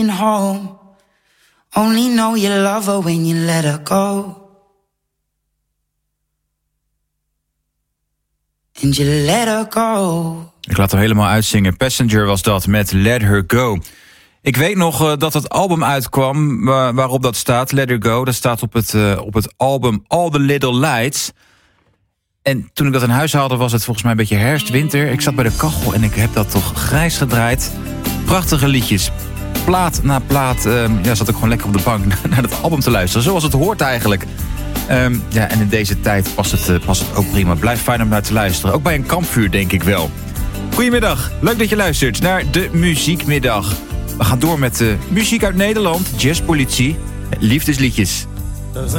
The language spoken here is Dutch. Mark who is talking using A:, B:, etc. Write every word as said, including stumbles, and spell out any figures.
A: home. Only know you love her when you let her go. And you let her go.
B: Ik laat hem helemaal uitzingen. Passenger was dat met Let Her Go. Ik weet nog uh, dat het album uitkwam waar, waarop dat staat, Let Her Go. Dat staat op het, uh, op het album All the Little Lights. En toen ik dat in huis haalde was het volgens mij een beetje herfst, winter. Ik zat bij de kachel en ik heb dat toch grijs gedraaid. Prachtige liedjes. Plaat na plaat uh, ja, zat ik gewoon lekker op de bank naar het album te luisteren. Zoals het hoort eigenlijk. Um, ja, en in deze tijd past het, uh, past het ook prima. Blijf fijn om naar te luisteren. Ook bij een kampvuur denk ik wel. Goedemiddag. Leuk dat je luistert naar de Muziekmiddag. We gaan door met uh, muziek uit Nederland. Jazzpolitie. Liefdesliedjes.